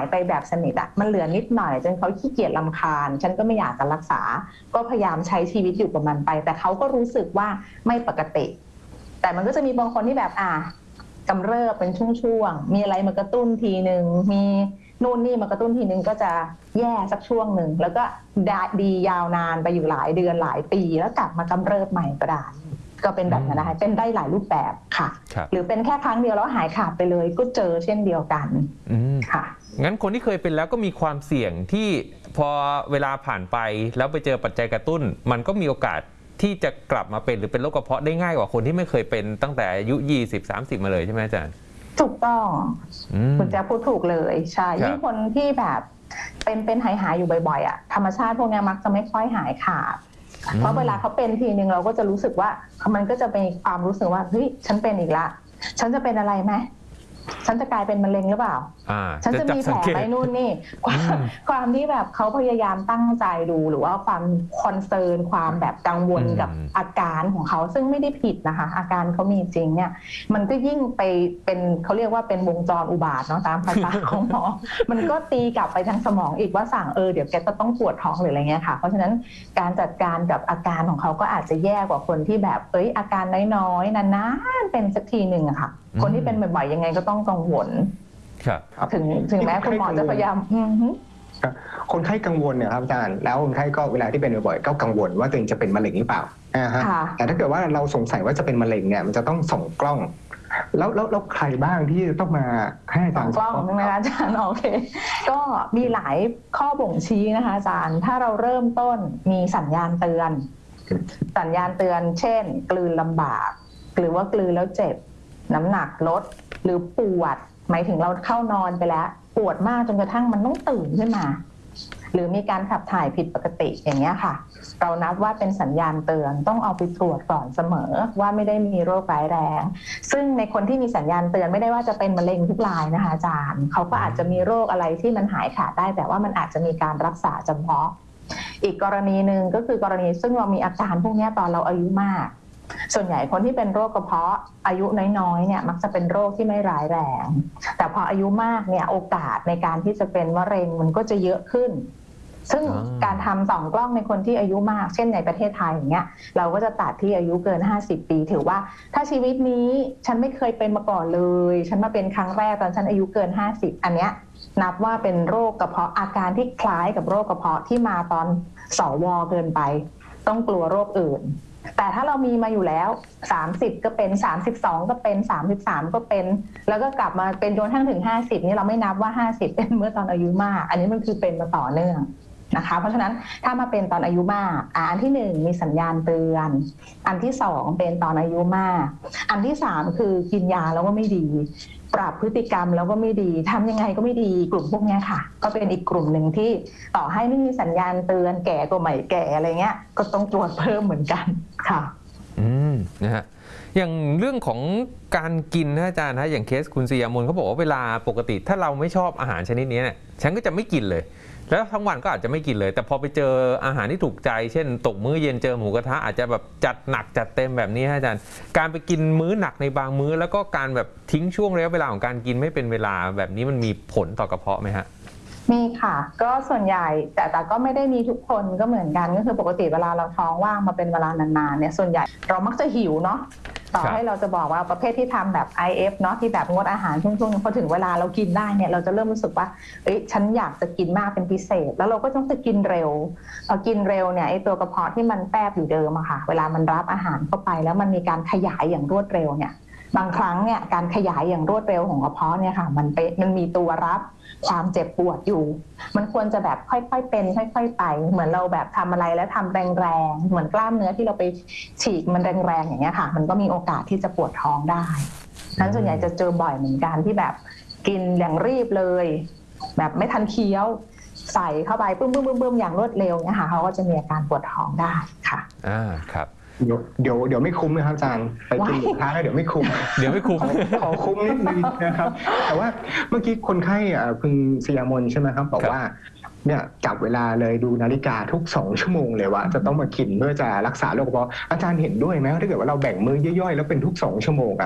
ไปแบบสนิทอะมันเหลือนิดหน่อยจนเขาขี้เกียจรำคาญฉันก็ไม่อยากจะรักษาก็พยายามใช้ชีวิตอยู่กับมันไปแต่เขาก็รู้สึกว่าไม่ปกติแต่มันก็จะมีบางคนที่แบบกำเริบเป็นช่วงๆมีอะไรมากระตุ้นทีนึงมีนู่นนี่มากระตุ้นทีนึงก็จะแย่สักช่วงหนึ่งแล้วก็ดียาวนานไปอยู่หลายเดือนหลายปีแล้วกลับมากำเริบใหม่ก็ได้ก็เป็นแบบนั้นนะคะเป็นได้หลายรูปแบบค่ะหรือเป็นแค่ครั้งเดียวแล้วหายขาดไปเลยก็เจอเช่นเดียวกันค่ะงั้นคนที่เคยเป็นแล้วก็มีความเสี่ยงที่พอเวลาผ่านไปแล้วไปเจอปัจจัยกระตุ้นมันก็มีโอกาสที่จะกลับมาเป็นหรือเป็นโรคกระเพาะได้ง่ายกว่าคนที่ไม่เคยเป็นตั้งแต่อายุ20-30มาเลยใช่ไหมอาจารย์ถูกต้องคุณจะพูดถูกเลยใช่ยิ่งคนที่แบบเป็นหายอยู่บ่อยๆธรรมชาติพวกนี้มักจะไม่ค่อยหายขาดเพราะเวลาเขาเป็นทีนึงเราก็จะรู้สึกว่ามันก็จะเป็นความรู้สึกว่าเฮ้ยฉันเป็นอีกละฉันจะเป็นอะไรไหมฉันจะกลายเป็นมะเร็งหรือเปล่าฉันจะมีแผลไปนู่นนี่ความที่แบบเขาพยายามตั้งใจดูหรือว่าความคอนเซิร์นความแบบกังวลกับอาการของเขาซึ่งไม่ได้ผิดนะคะอาการเขามีจริงเนี่ยมันก็ยิ่งไปเป็นเขาเรียกว่าเป็นวงจรอุบาทเนาะตามภาษาของหมอมันก็ตีกลับไปทางสมองอีกว่าสั่งเดี๋ยวแกจะต้องปวดท้องหรืออะไรเงี้ยค่ะเพราะฉะนั้นการจัดการกับอาการของเขาก็อาจจะแย่กว่าคนที่แบบอาการน้อยๆนานๆเป็นสักทีหนึ่งอะค่ะคนที่เป็นบ่อยๆยังไงก็ต้องกังวลถึงแม้คุณหมอจะพยายามคนไข้กังวลเนี่ยครับอาจารย์แล้วคนไข้ก็เวลาที่เป็นบ่อยๆก็กังวลว่าตัวเองจะเป็นมะเร็งหรือเปล่าแต่ถ้าเกิดว่าเราสงสัยว่าจะเป็นมะเร็งเนี่ยมันจะต้องส่องกล้องแล้วใครบ้างที่ต้องมาให้อาจารย์ส่องกล้องใช่ไหมอาจารย์โอเคก็มีหลายข้อบ่งชี้นะคะอาจารย์ถ้าเราเริ่มต้นมีสัญญาณเตือนเช่นกลืนลำบากหรือว่ากลืนแล้วเจ็บน้ำหนักลดหรือปวดหมายถึงเราเข้านอนไปแล้วปวดมากจนกระทั่งมันต้องตื่นขึ้นมาหรือมีการขับถ่ายผิดปกติอย่างเงี้ยค่ะเรานับว่าเป็นสัญญาณเตือนต้องเอาไปตรวจก่อนเสมอว่าไม่ได้มีโรคร้ายแรงซึ่งในคนที่มีสัญญาณเตือนไม่ได้ว่าจะเป็นมะเร็งทุกรายนะคะอาจารย์เขาก็อาจจะมีโรคอะไรที่มันหายขาดได้แต่ว่ามันอาจจะมีการรักษาเฉพาะอีกกรณีหนึ่งก็คือกรณีซึ่งเรามีอาการพวกนี้ตอนเราอายุมากส่วนใหญ่คนที่เป็นโรคกระเพาะอายุน้อยๆเนี่ยมักจะเป็นโรคที่ไม่ร้ายแรงแต่พออายุมากเนี่ยโอกาสในการที่จะเป็นมะเร็งมันก็จะเยอะขึ้นซึ่งการทำส่องกล้องในคนที่อายุมากเช่นในประเทศไทยอย่างเงี้ยเราก็จะตัดที่อายุเกิน50ปีถือว่าถ้าชีวิตนี้ฉันไม่เคยเป็นมาก่อนเลยฉันมาเป็นครั้งแรกตอนฉันอายุเกิน50อันเนี้ยนับว่าเป็นโรคกระเพาะอาการที่คล้ายกับโรคกระเพาะที่มาตอนสว.เกินไปต้องกลัวโรคอื่นแต่ถ้าเรามีมาอยู่แล้ว30ก็เป็น32ก็เป็น33ก็เป็นแล้วก็กลับมาเป็นจนทั้งถึง50นี่เราไม่นับว่า50เป็นเมื่อตอนอายุมากอันนี้มันคือเป็นมาต่อเนื่องนะคะเพราะฉะนั้นถ้ามาเป็นตอนอายุมากอันที่1มีสัญญาณเตือนอันที่2เป็นตอนอายุมากอันที่3คือกินยาแล้วก็ไม่ดีปรับพฤติกรรมแล้วก็ไม่ดีทำยังไงก็ไม่ดีกลุ่มพวกนี้ค่ะก็เป็นอีกกลุ่มหนึ่งที่ต่อให้ไม่มีสัญญาณเตือนแก่ก็ไม่แก่อะไรเงี้ยก็ต้องตรวจเพิ่มเหมือนกันค่ะนะฮะอย่างเรื่องของการกินนะอาจารย์นะอย่างเคสคุณศรีอมนเขาบอกว่าเวลาปกติถ้าเราไม่ชอบอาหารชนิดนี้เนี่ยฉันก็จะไม่กินเลยแล้วทั้งวันก็อาจจะไม่กินเลยแต่พอไปเจออาหารที่ถูกใจเช่นตกมื้อเย็นเจอหมูกระทะอาจจะแบบจัดหนักจัดเต็มแบบนี้อาจารย์การไปกินมื้อหนักในบางมื้อแล้วก็การแบบทิ้งช่วงระยะเวลาของการกินไม่เป็นเวลาแบบนี้มันมีผลต่อกระเพาะไหมฮะมีค่ะก็ส่วนใหญ่แต่ก็ไม่ได้มีทุกคนก็เหมือนกันก็คือปกติเวลาเราท้องว่างมาเป็นเวลานานๆเนี่ยส่วนใหญ่เรามักจะหิวเนาะต่อให้เราจะบอกว่าประเภทที่ทำแบบ IF เนาะที่แบบงดอาหารช่วงๆพอถึงเวลาเรากินได้เนี่ยเราจะเริ่มรู้สึกว่าฉันอยากจะกินมากเป็นพิเศษแล้วเราก็ต้องจะกินเร็วพอกินเร็วเนี่ยไอ้ตัวกระเพาะที่มันแฟบอยู่เดิมอะค่ะเวลามันรับอาหารเข้าไปแล้วมันมีการขยายอย่างรวดเร็วเนี่ยบางครั้งเนี่ยการขยายอย่างรวดเร็วของกระเพาะเนี่ยค่ะมันมีตัวรับความเจ็บปวดอยู่มันควรจะแบบค่อยๆเป็นค่อยๆไปเหมือนเราแบบทำอะไรแล้วทำแรงๆเหมือนกล้ามเนื้อที่เราไปฉีกมันแรงๆอย่างเงี้ยค่ะมันก็มีโอกาสที่จะปวดท้องได้นั้นส่วนใหญ่จะเจอบ่อยเหมือนกันที่แบบกินอย่างรีบเลยแบบไม่ทันเคี้ยวใส่เข้าไปปึ้มๆๆอย่างรวดเร็วเนี่ยค่ะเขาก็จะมีอาการปวดท้องได้ค่ะครับเดี๋ยวไม่คุ้มนะครับอาจารย์ไปกินหมูกระทะแล้วเดี๋ยวไม่คุ้มขอคุ้มนิดนึงนะครับแต่ว่าเมื่อกี้คนไข้คุณศรีอมนใช่ไหมครับบอกว่าเนี่ยจับเวลาเลยดูนาฬิกาทุก2ชั่วโมงเลยว่าจะต้องมากินเพื่อจะรักษาโรคกระเพาะอาจารย์เห็นด้วยไหมถ้าเกิดว่าเราแบ่งมื้อย่อยๆแล้วเป็นทุก2ชั่วโมง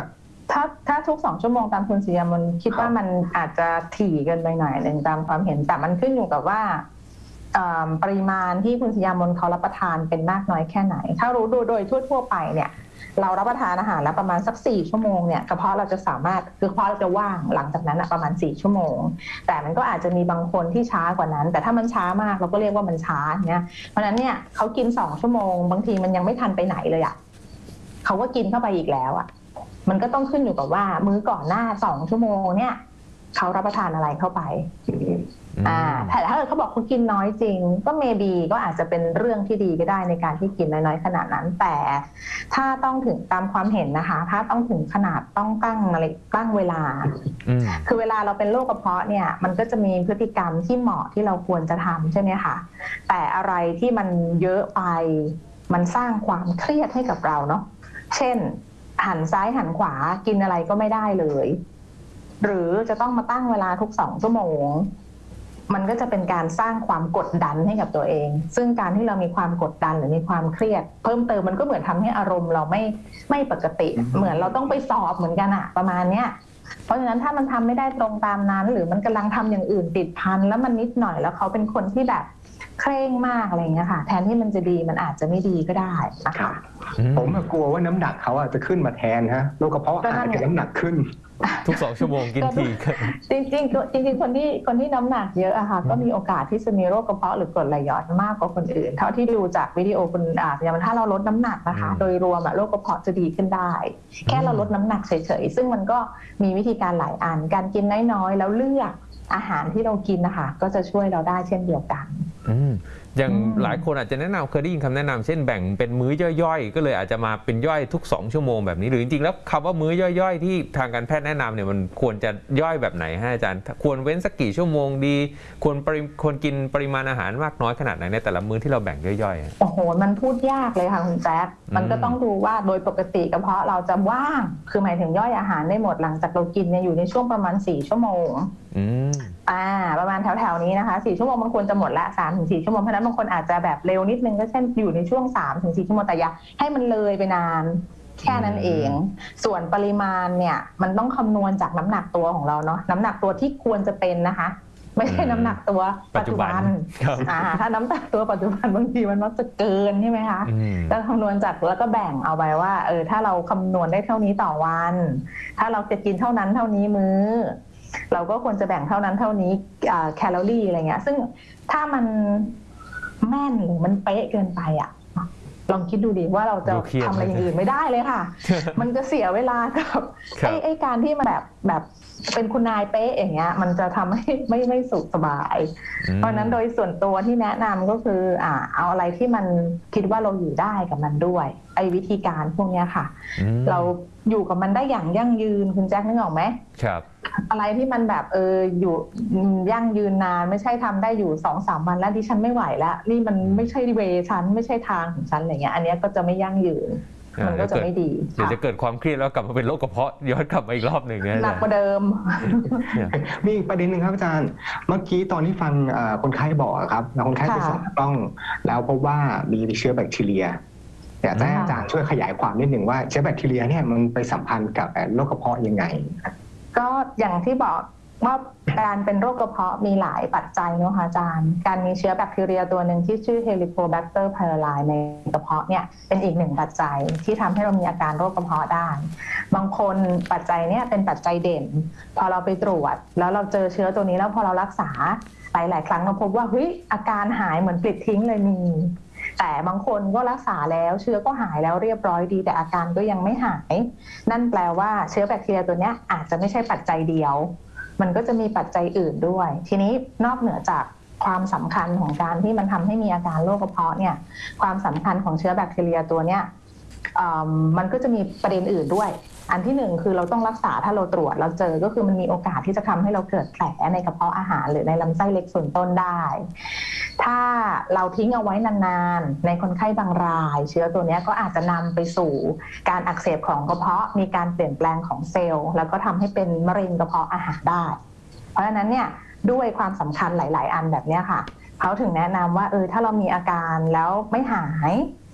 ถ้าทุก2 ชั่วโมงตามคุณศรียามนคิดว่ามันอาจจะถี่เกินไปหน่อยหนึ่งตามความเห็นแต่มันขึ้นอยู่กับว่าปริมาณที่คุณศรียามนเขารับประทานเป็นมากน้อยแค่ไหนถ้ารู้โดยทั่วไปเนี่ยเรารับประทานอาหารแล้วประมาณสัก4 ชั่วโมงเนี่ยกระเพาะเราจะสามารถคือกระเพาะเราจะว่างหลังจากนั้นประมาณ4 ชั่วโมงแต่มันก็อาจจะมีบางคนที่ช้ากว่านั้นแต่ถ้ามันช้ามากเราก็เรียกว่ามันช้าเนี่ยเพราะฉะนั้นเนี่ยเขากิน2 ชั่วโมงบางทีมันยังไม่ทันไปไหนเลยอ่ะเขาก็กินเข้าไปอีกแล้วอ่ะมันก็ต้องขึ้นอยู่กับว่ามื้อก่อนหน้า2 ชั่วโมงเนี่ยเขารับประทานอะไรเข้าไปแต่ถ้าเขาบอกเขากินน้อยจริงก็เมบีก็อาจจะเป็นเรื่องที่ดีก็ได้ในการที่กินน้อยๆขนาดนั้นแต่ถ้าต้องถึงตามความเห็นนะคะถ้าต้องถึงขนาดต้องตั้งเวลาคือเวลาเราเป็นโรคกระเพาะเนี่ยมันก็จะมีพฤติกรรมที่เหมาะที่เราควรจะทำใช่ไหมคะแต่อะไรที่มันเยอะไปมันสร้างความเครียดให้กับเราเนาะเช่นหันซ้ายหันขวากินอะไรก็ไม่ได้เลยหรือจะต้องมาตั้งเวลาทุก2 ชั่วโมงมันก็จะเป็นการสร้างความกดดันให้กับตัวเองซึ่งการที่เรามีความกดดันหรือมีความเครียดเพิ่มเติมมันก็เหมือนทำให้อารมณ์เราไม่ปกติเหมือนเราต้องไปสอบเหมือนกันอะประมาณเนี้ยเพราะฉะนั้นถ้ามันทำไม่ได้ตรงตามนั้นหรือมันกำลังทำอย่างอื่นติดพันแล้วมันนิดหน่อยแล้วเขาเป็นคนที่แบบเคร่งมากอะไรอย่างเงี้ยค่ะแทนที่มันจะดีมันอาจจะไม่ดีก็ได้นะคะผมกลัวว่าน้ำหนักเขาอาจจะขึ้นมาแทนฮะโรคกระเพาะอาจจะน้ำหนักขึ้นทุก2 ชั่วโมงกินทีจริงคนที่น้ำหนักเยอะอะค่ะก็มีโอกาสที่จะมีโรคกระเพาะหรือกรดไหลย้อนมากกว่าคนอื่นเท่าที่ดูจากวิดีโอคุณอย่างถ้าเราลดน้ำหนักนะคะโดยรวมโรคกระเพาะจะดีขึ้นได้แค่เราลดน้ำหนักเฉยๆซึ่งมันก็มีวิธีการหลายอันการกินน้อยๆแล้วเลือกอาหารที่เรากินนะคะก็จะช่วยเราได้เช่นเดียวกันอย่างหลายคนอาจจะแนะนำเคยได้ยินคำแนะนำเช่นแบ่งเป็นมื้อย่อยๆก็เลยอาจจะมาเป็นย่อยทุก2 ชั่วโมงแบบนี้หรือจริงๆแล้วคำว่ามื้อย่อยๆที่ทางการแพทย์แนะนำเนี่ยมันควรจะย่อยแบบไหนฮะอาจารย์ควรเว้นสักกี่ชั่วโมงดีควรกินปริมาณอาหารมากน้อยขนาดไหนในแต่ละมื้อที่เราแบ่งย่อยๆโอ้โหมันพูดยากเลยค่ะคุณแจ๊คมันก็ต้องดูว่าโดยปกติกระเพาะเราจะว่างคือหมายถึงย่อยอาหารได้หมดหลังจากเรากินเนี่ยอยู่ในช่วงประมาณ4 ชั่วโมงประมาณแถวๆนี้นะคะ4 ชั่วโมงมันควรจะหมดละ3-4 ชั่วโมงเพราะนั้นบางคนอาจจะแบบเร็วนิดนึงก็เช่นอยู่ในช่วง3-4 ชั่วโมงแต่อย่าให้มันเลยไปนานแค่นั้นเองส่วนปริมาณเนี่ยมันต้องคำนวณจากน้ำหนักตัวของเราเนาะน้ำหนักตัวที่ควรจะเป็นนะคะไม่ใช่น้ำหนักตัวปัจจุบันถ้าน้ำหนักตัวปัจจุบันบางทีมันมักจะเกินใช่ไหมคะก็คำนวณจากแล้วก็แบ่งเอาไว้ว่าถ้าเราคำนวณได้เท่านี้ต่อวันถ้าเราจะกินเท่านั้นเท่านี้มื้อเราก็ควรจะแบ่งเท่านั้นเท่านี้แคลอรี่อะไรเงี้ยซึ่งถ้ามันแม่นหรือมันเป๊ะเกินไปอ่ะลองคิดดูดิว่าเราจะทำอะไรอย่างอื่นไม่ได้เลยค่ะ มันจะเสียเวลากับไอ้การที่มันแบบเป็นคุณนายเป๊ะอย่างเงี้ยมันจะทำให้ไม่สุขสบายเพราะนั้นโดยส่วนตัวที่แนะนำก็คือเอาอะไรที่มันคิดว่าเราอยู่ได้กับมันด้วยไอ้วิธีการพวกเนี้ยค่ะเราอยู่กับมันได้อย่างยั่งยืนคุณแจ็คนึกออกไหมครับอะไรที่มันแบบอยู่ยั่งยืนนานไม่ใช่ทำได้อยู่ 2-3 วันแล้วดิฉันไม่ไหวแล้วนี่มันไม่ใช่เวฉันไม่ใช่ทางของฉันอะไรเงี้ยอันนี้ก็จะไม่ยั่งยืนมันก็จะไม่ดีเดี๋ยวจะเกิดความเครียดแล้วกลับมาเป็นโรคกระเพาะย้อนกลับมาอีกรอบหนึ่งหนักกว่าเดิมมีอีกประเด็นหนึ่งครับอาจารย์เมื่อกี้ตอนที่ฟังคนไข้บอกครับคนไข้ไปส่องกล้องแล้วพบว่ามีเชื้อแบคทีเรียอยากให้อาจารย์ช่วยขยายความนิดหนึ่งว่าเชื้อแบคทีเรียเนี่ยมันไปสัมพันธ์กับโรคกระเพาะยังไงก็อย่างที่บอกว่าการเป็นโรคกระเพาะมีหลายปัจจัยนะคะอาจารย์การมีเชื้อแบคทีเรียตัวหนึ่งที่ชื่อ Helicobacter pylori ในกระเพาะเนี่ยเป็นอีกหนึ่งปัจจัยที่ทำให้เรามีอาการโรคกระเพาะได้บางคนปัจจัยเนี่ยเป็นปัจจัยเด่นพอเราไปตรวจแล้วเราเจอเชื้อตัวนี้แล้วพอเรารักษาหลายครั้งเราพบว่าเฮ้ยอาการหายเหมือนปลิดทิ้งเลยมีแต่บางคนก็รักษาแล้วเชื้อก็หายแล้วเรียบร้อยดีแต่อาการก็ยังไม่หายนั่นแปลว่าเชื้อแบคทีเรียตัวนี้อาจจะไม่ใช่ปัจจัยเดียวมันก็จะมีปัจจัยอื่นด้วยทีนี้นอกเหนือจากความสำคัญของการที่มันทำให้มีอาการโรคกระเพาะเนี่ยความสำคัญของเชื้อแบคทีเรียตัวเนี้ยมันก็จะมีประเด็นอื่นด้วยอันที่หนึ่งคือเราต้องรักษาถ้าเราตรวจเราเจอก็คือมันมีโอกาสที่จะทำให้เราเกิดแผลในกระเพาะอาหารหรือในลำไส้เล็กส่วนต้นได้ถ้าเราทิ้งเอาไว้นานๆในคนไข้บางรายเชื้อตัวนี้ก็อาจจะนำไปสู่การอักเสบของกระเพาะมีการเปลี่ยนแปลงของเซลล์แล้วก็ทำให้เป็นมะเร็งกระเพาะอาหารได้เพราะฉะนั้นเนี่ยด้วยความสำคัญหลายๆอันแบบนี้ค่ะเขาถึงแนะนำว่าถ้าเรามีอาการแล้วไม่หาย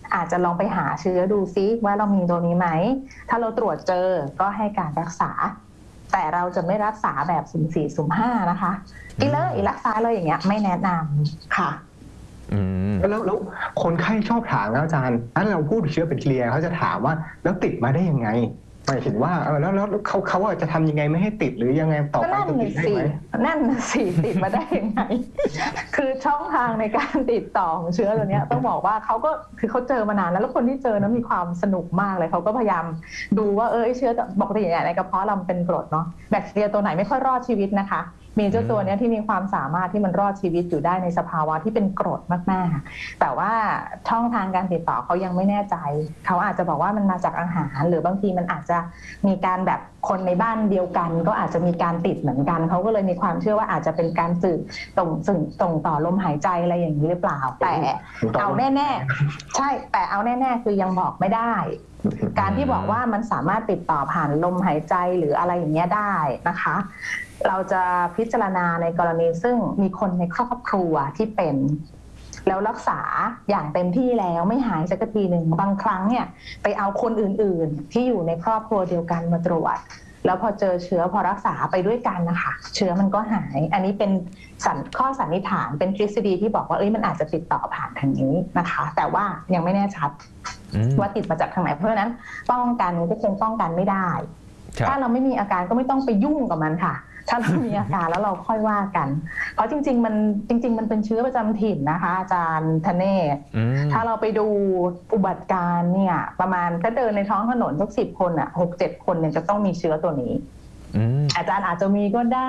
อาจจะลองไปหาเชื้อดูซิว่าเรามีตัวนี้ไหมถ้าเราตรวจเจอก็ให้การรักษาแต่เราจะไม่รักษาแบบสุ่ม4สุ่ม5นะคะกินเลยรักษาเลยอย่างเงี้ยไม่แนะนำค่ะแล้วคนไข้ชอบถามนะอาจารย์ถ้าเราพูดเชื้อแบคทีเรียเขาจะถามว่าแล้วติดมาได้ยังไงหมายถึงว่าแล้วเขาจะทำยังไงไม่ให้ติดหรือยังไงต่อไปจะติดได้ไหมนั่นสิติดมาได้ยังไงคือช่องทางในการติดต่อของเชื้อตัวนี้ต้องบอกว่าเขาก็คือเขาเจอมานานแล้วคนที่เจอนะมีความสนุกมากเลยเขาก็พยายามดูว่าเชื้อปกติในกระเพาะเราเป็นกรดเนาะแบคทีเรียตัวไหนไม่ค่อยรอดชีวิตนะคะมีเจ้าตัวนี้ที่มีความสามารถที่มันรอดชีวิตอยู่ได้ในสภาวะที่เป็นกรดมากๆแต่ว่าช่องทางการติดต่อเขายังไม่แน่ใจเขาอาจจะบอกว่ามันมาจากอาหารหรือบางทีมันอาจจะมีการแบบคนในบ้านเดียวกันก็อาจจะมีการติดเหมือนกันเขาก็เลยมีความเชื่อว่าอาจจะเป็นการสื่อส่งต่อลมหายใจอะไรอย่างนี้หรือเปล่าแต่เอาแน่ๆใช่แต่เอาแน่ๆคือยังบอกไม่ได้การที่บอกว่ามันสามารถติดต่อผ่านลมหายใจหรืออะไรอย่างเงี้ยได้นะคะเราจะพิจารณาในกรณีซึ่งมีคนในครอบครัวที่เป็นแล้วรักษาอย่างเต็มที่แล้วไม่หายสักทีหนึ่งบางครั้งเนี่ยไปเอาคนอื่นๆที่อยู่ในครอบครัวเดียวกันมาตรวจแล้วพอเจอเชื้อพอรักษาไปด้วยกันนะคะเชื้อมันก็หายอันนี้เป็นข้อสันนิษฐานเป็นทฤษฎีที่บอกว่ามันอาจจะติดต่อผ่านทางนี้นะคะแต่ว่ายังไม่แน่ชัดว่าติดมาจากทางไหนเพราะฉะนั้นป้องกันก็คงป้องกันไม่ได้ถ้าเราไม่มีอาการก็ไม่ต้องไปยุ่งกับมันค่ะถ้าเรามีอาการแล้วเราค่อยว่ากันเพราะจริงๆมันเป็นเชื้อประจำถิ่นนะคะอาจารย์ธเนศถ้าเราไปดูอุบัติการเนี่ยประมาณถ้าเดินในท้องถนนสัก10 คน6-7 คนเนี่ยจะต้องมีเชื้อตัวนี้อาจารย์อาจจะมีก็ได้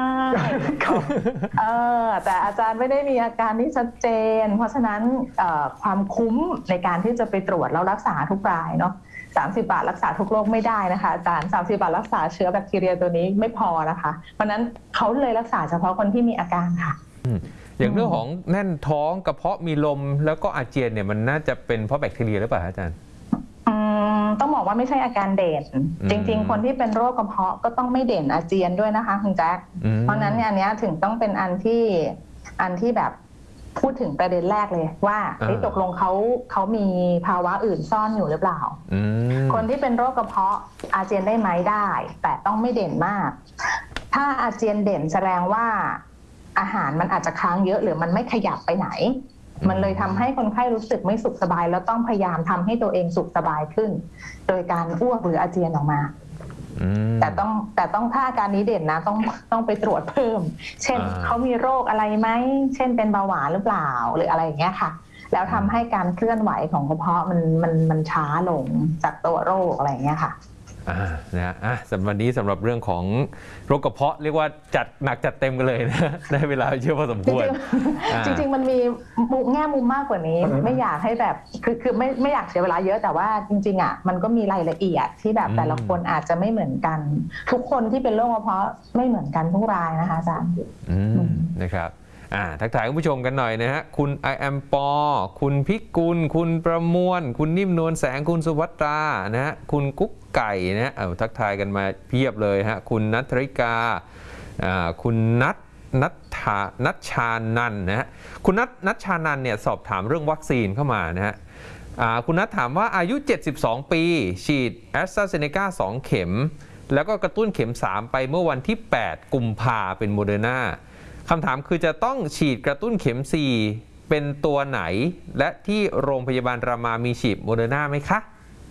แต่อาจารย์ไม่ได้มีอาการที่ชัดเจนเพราะฉะนั้นความคุ้มในการที่จะไปตรวจแล้วรักษาทุกรายเนาะ30 บาทรักษาทุกโรคไม่ได้นะคะอาจารย์30 บาทรักษาเชื้อแบคทีเรียตัวนี้ไม่พอนะคะเพราะนั้นเขาเลยรักษาเฉพาะคนที่มีอาการค่ะอย่างเรื่องของแน่นท้องกระเพาะมีลมแล้วก็อาเจียนเนี่ยมันน่าจะเป็นเพราะแบคทีเรียหรือเปล่าอาจารย์ต้องบอกว่าไม่ใช่อาการเด่นจริงๆคนที่เป็นโรคกระเพาะก็ต้องไม่เด่นอาเจียนด้วยนะคะคุณแจ๊คเพราะนั้นเนี่ยอันนี้ถึงต้องเป็นอันที่แบบพูดถึงประเด็นแรกเลยว่าตกลงเขามีภาวะอื่นซ่อนอยู่หรือเปล่าคนที่เป็นโรคกระเพาะอาเจียนได้ไหมได้แต่ต้องไม่เด่นมากถ้าอาเจียนเด่นแสดงว่าอาหารมันอาจจะค้างเยอะหรือมันไม่ขยับไปไหนมันเลยทำให้คนไข้รู้สึกไม่สุขสบายแล้วต้องพยายามทำให้ตัวเองสุขสบายขึ้นโดยการอ้วกหรืออาเจียนออกมาแต่ต้องถ้าอาการนี้เด่นนะต้องไปตรวจเพิ่มเช่นเขามีโรคอะไรไหมเช่นเป็นเบาหวานหรือเปล่าหรืออะไรอย่างเงี้ยค่ะแล้วทำให้การเคลื่อนไหวของกระเพาะมันช้าลงจากตัวโรคอะไรอย่างเงี้ยค่ะสำหรับวันนี้สำหรับเรื่องของโรคกระเพาะเรียกว่าจัดหนักจัดเต็มกันเลยนะได้เวลาเยอะพอสมควรจริงมันมีแง่มุมมากกว่านี้ไม่อยากให้แบบคือไม่อยากเสียเวลาเยอะแต่ว่าจริงๆมันก็มีรายละเอียดที่แบบแต่ละคนอาจจะไม่เหมือนกันทุกคนที่เป็นโรคกระเพาะไม่เหมือนกันทุกรายนะคะอาจารย์นะครับทักทายคุณผู้ชมกันหน่อยนะฮะคุณ I am ปอคุณพิกุลคุณประมวลคุณนิ่มนวลแสงคุณสุภัตรานะฮะคุณกุ๊กไก่นะฮะทักทายกันมาเพียบเลยฮะคุณณัฐริกาคุณนัทชานันนะฮะคุณนัทชานันเนี่ยสอบถามเรื่องวัคซีนเข้ามานะฮะคุณนัทถามว่าอายุ72 ปีฉีดแอสตราเซเนกา2 เข็มแล้วก็กระตุ้นเข็ม3ไปเมื่อวันที่8 กุมภาพันธ์เป็นโมเดอร์นาคำถามคือจะต้องฉีดกระตุ้นเข็ม4เป็นตัวไหนและที่โรงพยาบาลรามามีฉีดโมเดอร์นาไหมคะ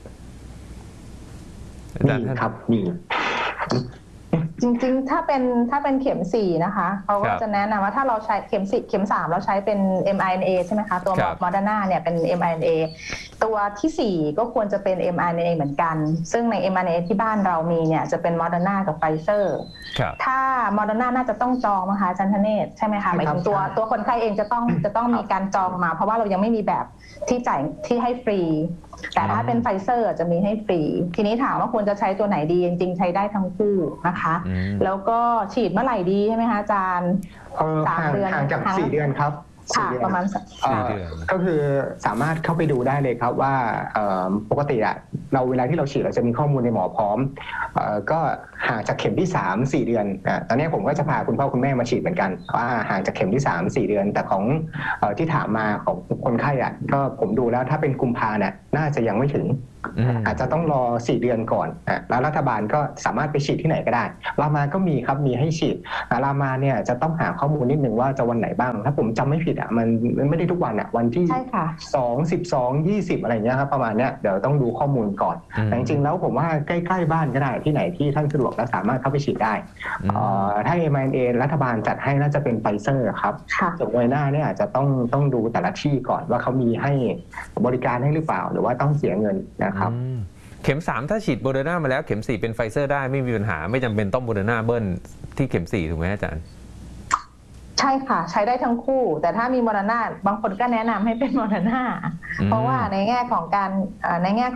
มีครับมีจริงๆถ้าเป็นเข็ม4นะคะเขาก็จะแนะนำว่าถ้าเราใช้เข็ม3เราใช้เป็น mRNA ใช่ไหมคะตัวโมเดอร์นาเนี่ยเป็น mRNA ตัวที่4ก็ควรจะเป็น mRNA เหมือนกันซึ่งใน mRNA ที่บ้านเรามีเนี่ยจะเป็นโมเดอร์นากับไฟเซอร์ถ้าโมเดอร์นาน่าจะต้องจองนะคะอาจารย์ธเนศใช่ไหมคะหมายถึงตัวคนไข้เองจะต้องมีการจองมาเพราะว่าเรายังไม่มีแบบที่จ่ายที่ให้ฟรีแต่ถ้าเป็นไฟเซอร์จะมีให้ฟรีทีนี้ถามว่าควรจะใช้ตัวไหนดีจริงๆใช้ได้ทั้งคู่นะคะแล้วก็ฉีดเมื่อไหร่ดีใช่ไหมคะอาจารย์ 3 เดือนห่างจาก4 เดือนครับค่ะประมาณ 4 เดือนก็คือสามารถเข้าไปดูได้เลยครับว่าปกติอะเราเวลาที่เราฉีดเราจะมีข้อมูลในหมอพร้อมก็ห่างจากเข็มที่3 4 เดือนตอนนี้ผมก็จะพาคุณพ่อคุณแม่มาฉีดเหมือนกันว่าห่างจากเข็มที่3 4 เดือนแต่ของที่ถามมาของคนไข้อะก็ผมดูแล้วถ้าเป็นกุมภาเนี่ยน่าจะยังไม่ถึงอาจจะต้องรอ4 เดือนก่อนแล้วรัฐบาลก็สามารถไปฉีดที่ไหนก็ได้รามาก็มีครับมีให้ฉีดรามาเนี่ยจะต้องหาข้อมูลนิดนึงว่าจะวันไหนบ้างถ้าผมจำไม่ผิดมันไม่ได้ทุกวันวันที่2 12 20อะไรเงี้ยครับประมาณเนี้ยเดี๋ยวต้องดูข้อมูลก่อนแต่จริงๆแล้วผมว่าใกล้ๆบ้านก็ได้ที่ไหนที่ท่านสะดวกและสามารถเข้าไปฉีดได้ถ้า mRNA รัฐบาลจัดให้น่าจะเป็นไฟเซอร์ครับส่วนโมเดอร์นาเนี่ยอาจจะต้องดูแต่ละที่ก่อนว่าเขามีให้บริการให้หรือเปล่าหรือว่าต้องเสียเงินนะครับเข็ม3ถ้าฉีดโมเดอร์นามาแล้วเข็ม4เป็นไฟเซอร์ได้ไม่มีปัญหาไม่จำเป็นต้องโมเดอร์นาเบิ้ลที่เข็ม4ถูกไหมอาจารย์ใช่ค่ะใช้ได้ทั้งคู่แต่ถ้ามีโมเดอร์นาบางคนก็แนะนำให้เป็นโมเดอร์นาเพราะว่าในแง่ของการในแง่